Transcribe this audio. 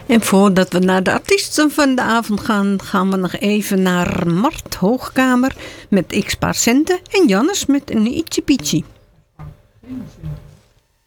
En voordat we naar de artiesten van de avond gaan, gaan we nog even naar Mart Hoogkamer met X Paar Centen en Jannes met een Ietsje Pietje.